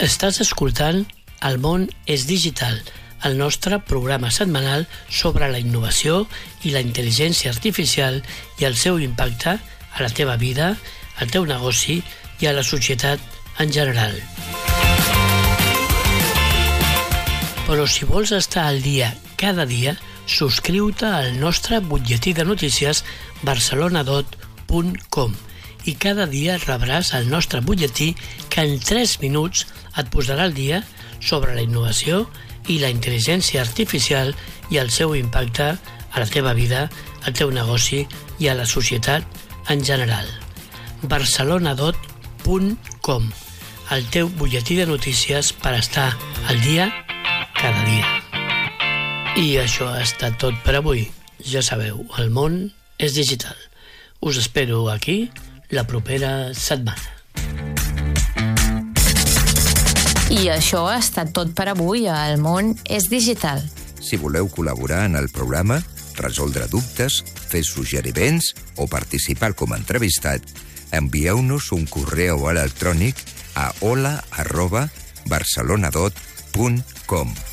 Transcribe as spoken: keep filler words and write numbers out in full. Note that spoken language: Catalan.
Estàs escoltant El món és digital, el nostre programa setmanal sobre la innovació i la intel·ligència artificial i el seu impacte a la teva vida, al teu negoci i a la societat en general. Però si vols estar al dia cada dia, subscriu-te al nostre butlletí de notícies barcelona dot punt com i cada dia rebràs el nostre butlletí que en tres minuts et posarà al dia sobre la innovació i la intel·ligència artificial i el seu impacte a la teva vida, al teu negoci i a la societat en general. barcelona dot punt com, el teu butlletí de notícies per estar al dia cada dia. I això ha estat tot per avui. Ja sabeu, el món és digital. Us espero aquí la propera setmana. I això ha estat tot per avui a El món és digital. Si voleu col·laborar en el programa, resoldre dubtes, fer suggeriments o participar com a entrevistat, envieu-nos un correu electrònic a hola arroba barcelona dot punt com.